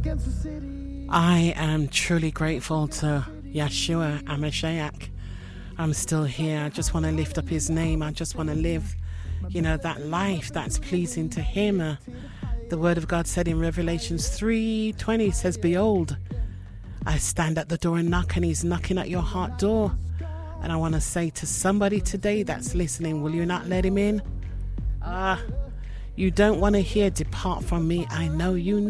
I am truly grateful to Yeshua HaMashiach. I'm still here. I just want to lift up his name. I just want to live, that life that's pleasing to him. The word of God said in Revelations 3:20 says, "Behold, I stand at the door and knock," and he's knocking at your heart door. And I want to say to somebody today that's listening, will you not let him in? You don't want to hear, "Depart from me, I know you